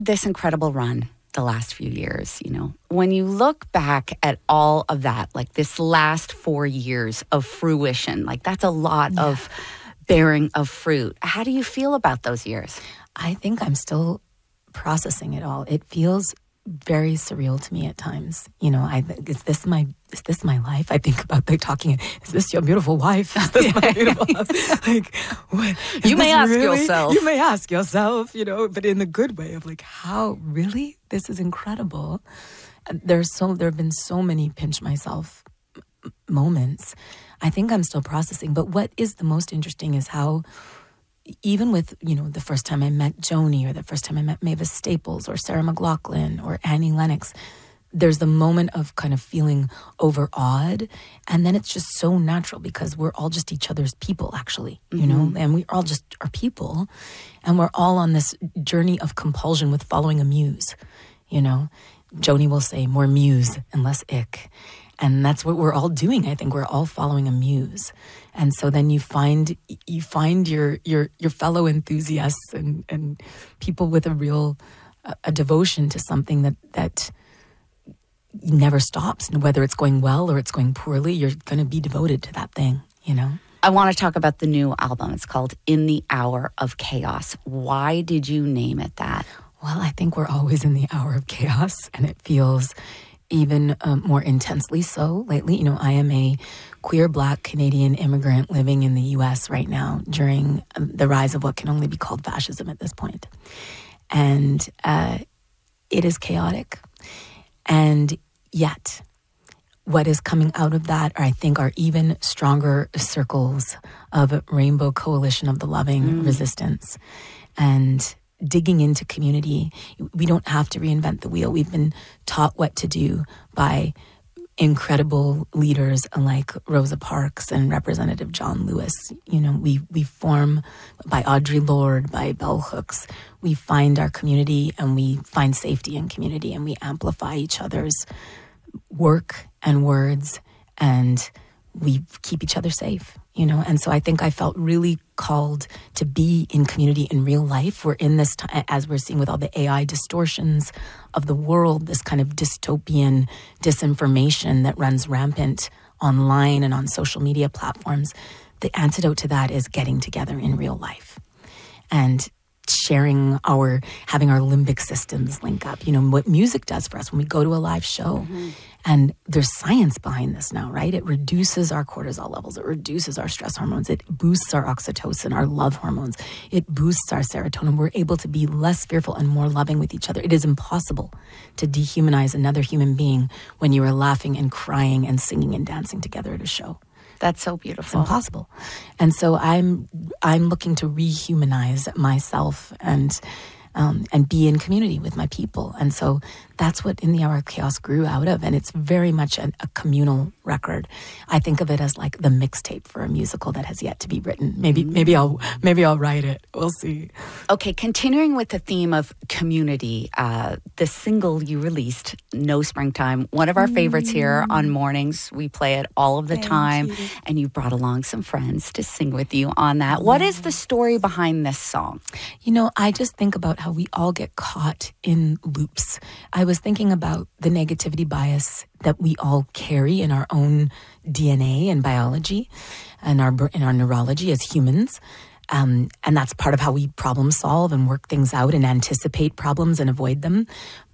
this incredible run the last few years, when you look back at all of that, like this last 4 years of fruition, like that's a lot of bearing of fruit. How do you feel about those years? I think I'm still processing it all. It feels very surreal to me at times. Is this my life? I think about talking. Is this your beautiful wife? Is this my beautiful house? Like, what? You may ask yourself. You may ask yourself. But in the good way of like, how really? This is incredible. There have been so many pinch myself moments. I think I'm still processing. But what is the most interesting is how, even with, the first time I met Joni, or the first time I met Mavis Staples or Sarah McLachlan or Annie Lennox, there's the moment of kind of feeling overawed. And then it's just so natural because we're all just each other's people, actually, and we all just are people. And we're all on this journey of compulsion with following a muse, Joni will say more muse and less ick. And that's what we're all doing. I think we're all following a muse. And so then you find your fellow enthusiasts and people with a devotion to something that never stops. And whether it's going well or it's going poorly, you're going to be devoted to that thing, I want to talk about the new album. It's called In the Hour of Chaos. Why did you name it that? Well, I think we're always in the hour of chaos, and it feels even more intensely so lately. I am a queer Black Canadian immigrant living in the U.S. right now during the rise of what can only be called fascism at this point. And it is chaotic. And yet, what is coming out of that, I think, are even stronger circles of Rainbow Coalition of the Loving resistance. And digging into community. We don't have to reinvent the wheel. We've been taught what to do by incredible leaders like Rosa Parks and Representative John Lewis. We form by Audre Lorde, by Bell Hooks. We find our community and we find safety in community and we amplify each other's work and words and we keep each other safe. And so I think I felt really called to be in community in real life. We're in this time, as we're seeing with all the AI distortions of the world, this kind of dystopian disinformation that runs rampant online and on social media platforms. The antidote to that is getting together in real life and having our limbic systems link up. What music does for us when we go to a live show. And there's science behind this now, right? It reduces our cortisol levels. It reduces our stress hormones. It boosts our oxytocin, our love hormones. It boosts our serotonin. We're able to be less fearful and more loving with each other. It is impossible to dehumanize another human being when you are laughing and crying and singing and dancing together at a show. That's so beautiful. It's impossible. And so I'm looking to rehumanize myself and be in community with my people. And so that's what In the Hour of Chaos grew out of. And it's very much a communal record. I think of it as like the mixtape for a musical that has yet to be written. Maybe I'll write it. We'll see. Okay, continuing with the theme of community, the single you released, No Springtime, one of our favorites here on Mornings. We play it all of the time. And you brought along some friends to sing with you on that. What is the story behind this song? I just think about how we all get caught in loops. I was thinking about the negativity bias that we all carry in our own DNA and biology and in our neurology as humans. And that's part of how we problem solve and work things out and anticipate problems and avoid them.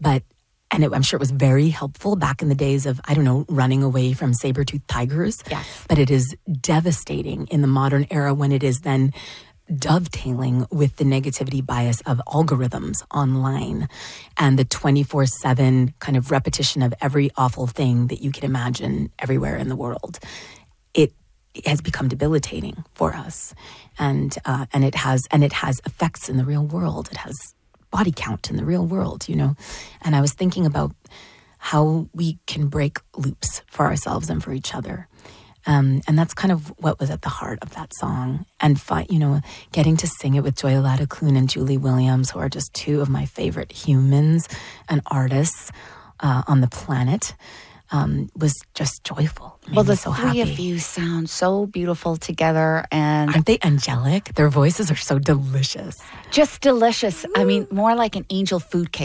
I'm sure it was very helpful back in the days of, running away from saber-toothed tigers. Yes. But it is devastating in the modern era when it is then dovetailing with the negativity bias of algorithms online and the 24/7 kind of repetition of every awful thing that you can imagine everywhere in the world. It has become debilitating for us, and it has effects in the real world. It has body count in the real world, And I was thinking about how we can break loops for ourselves and for each other. And that's kind of what was at the heart of that song. And, getting to sing it with Joy Ladakun and Julie Williams, who are just two of my favorite humans and artists on the planet, was just joyful. Well, the three of you sound so beautiful together. And aren't they angelic? Their voices are so delicious. Just delicious. Ooh. I mean, more like an angel food cake.